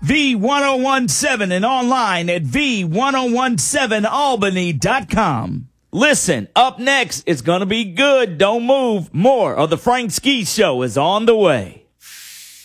V1017 and online at V1017Albany.com. Listen, up next, it's going to be good. Don't move. More of the Frank Ski Show is on the way.